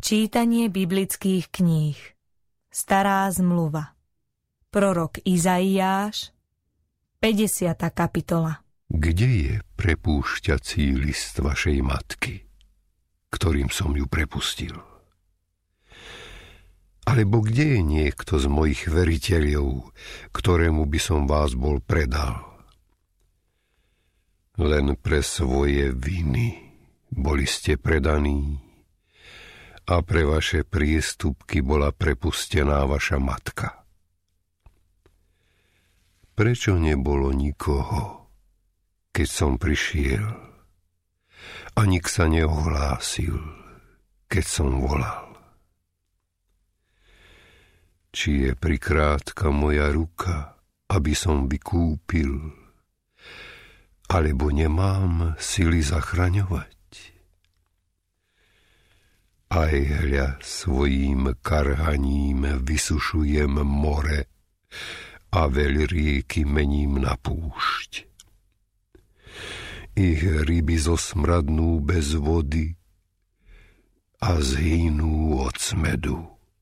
Čítanie biblických kníh. Stará zmluva. Prorok Izaiáš, 50. kapitola. Kde je prepúšťací list vašej matky, ktorým som ju prepustil? Alebo kde je niekto z mojich veriteľov, ktorému by som vás bol predal? Len pre svoje viny boli ste predaní a pre vaše priestupky bola prepustená vaša matka. Prečo nebolo nikoho, keď som prišiel, a nik sa neohlásil, keď som volal? Či je prikrátka moja ruka, aby som vykúpil, alebo nemám sily zachraňovať? Aj hľa svojím karhaním vysušujem more a veľrieky mením na púšť. Ich ryby zosmradnú bez vody a zhynú od smedu.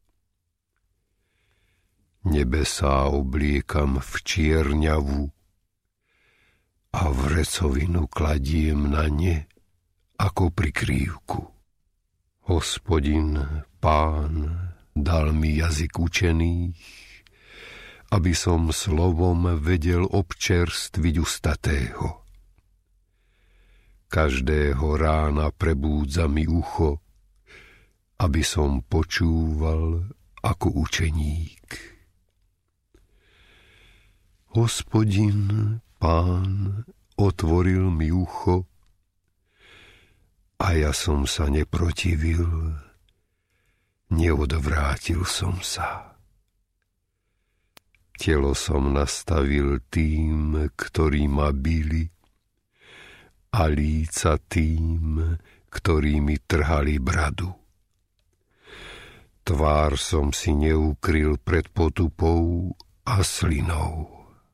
Nebesá obliekam v čierňavu a vrecovinu kladiem na ne ako prikrývku. Hospodin, Pán, dal mi jazyk učených, aby som slovom vedel občerstviť ustatého. Každého rána prebúdza mi ucho, aby som počúval ako učeník. Hospodin, Pán, otvoril mi ucho, a ja som sa neprotivil, neodvrátil som sa. Telo som nastavil tým, ktorí ma bili, a líca tým, ktorí mi trhali bradu. Tvár som si neukryl pred potupou a slinou.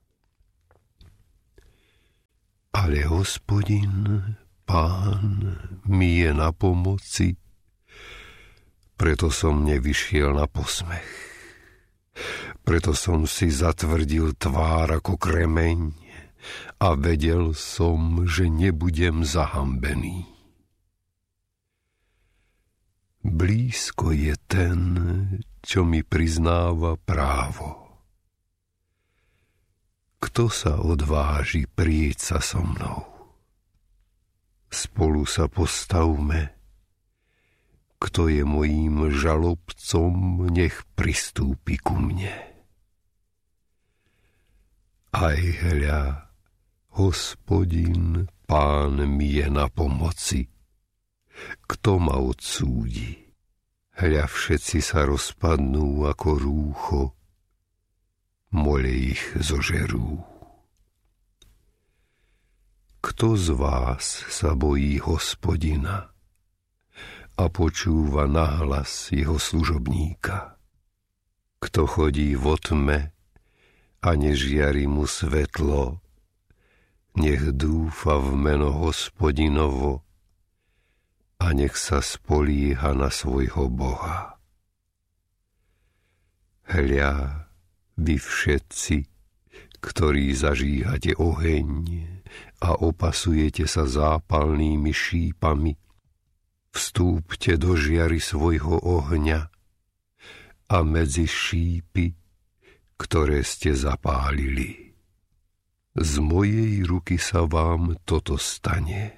Ale Hospodin, Pán, mi je na pomoci, preto som nevyšiel na posmech. Preto som si zatvrdil tvár ako kremeň a vedel som, že nebudem zahambený. Blízko je ten, čo mi priznáva právo. Kto sa odváži prieť sa so mnou? Spolu sa postavme. Kto je mojím žalobcom, nech pristúpi ku mne. Aj hľa, Hospodin, Pán mi je na pomoci. Kto ma odsúdi? Hľa, všetci sa rozpadnú ako rúcho, mole ich zožerú. Kto z vás sa bojí Hospodina a počúva nahlas jeho služobníka? Kto chodí vo tme a nežiari mu svetlo, nech dúfa v meno Hospodinovo a nech sa spolieha na svojho Boha. Hľa, vy všetci, ktorí zažíhate oheň a opasujete sa zápalnými šípami, vstúpte do žiary svojho ohňa a medzi šípy, ktoré ste zapálili. Z mojej ruky sa vám toto stane.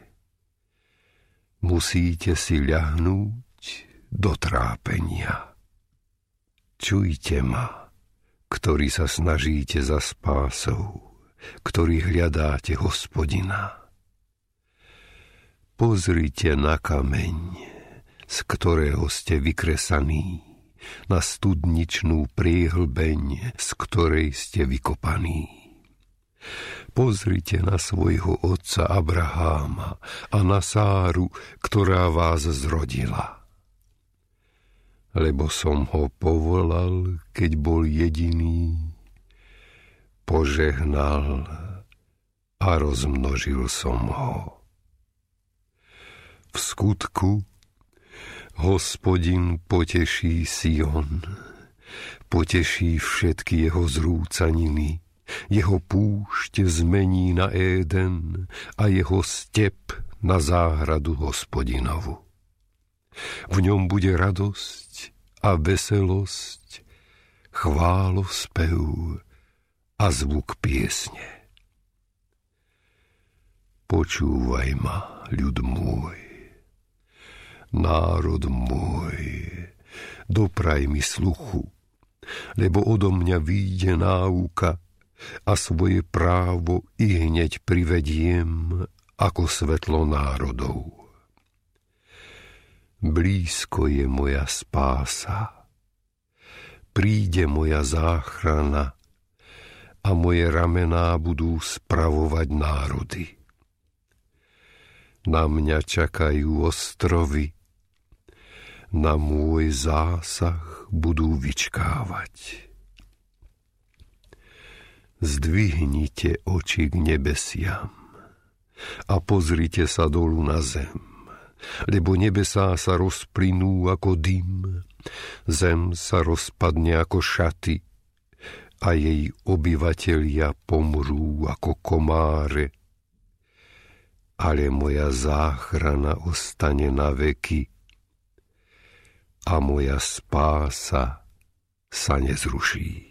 Musíte si ľahnúť do trápenia. Čujte ma, ktorí sa snažíte za spásou, ktorí hľadáte Hospodina. Pozrite na kameň, z ktorého ste vykresaní, na studničnú priehlbeň, z ktorej ste vykopaní. Pozrite na svojho otca Abraháma a na Sáru, ktorá vás zrodila. Lebo som ho povolal, keď bol jediný, požehnal a rozmnožil som ho. V skutku Hospodin poteší Sion, poteší všetky jeho zrúcaniny, jeho púšť zmení na Éden a jeho step na záhradu Hospodinovu. V ňom bude radosť a veselosť, chválospev a zvuk piesne. Počúvaj ma, ľud môj, národ môj, dopraj mi sluchu, lebo odo mňa vyjde náuka a svoje právo i hneď privediem ako svetlo národov. Blízko je moja spása, príde moja záchrana a moje ramená budú spravovať národy. Na mňa čakajú ostrovy, na môj zásah budú vyčkávať. Zdvihnite oči k nebesiam a pozrite sa dolu na zem, lebo nebesá sa rozplynú ako dym, zem sa rozpadne ako šaty a jej obyvatelia pomrú ako komáre, ale moja záchrana ostane na veky a moja spása sa nezruší.